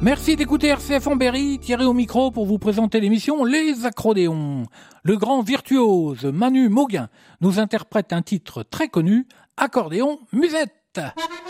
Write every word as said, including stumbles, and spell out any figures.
Merci d'écouter R C F en Berry, Thierry au micro pour vous présenter l'émission Les Accrodéons. Le grand virtuose Manu Mauguin nous interprète un titre très connu, Accordéon Musette.